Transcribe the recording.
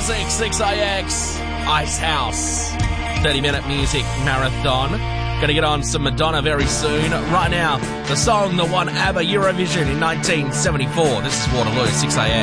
Classic 6AX Ice House 30-minute music marathon. Gonna get on some Madonna very soon. Right now, the song that won ABBA Eurovision in 1974. This is Waterloo 6AX.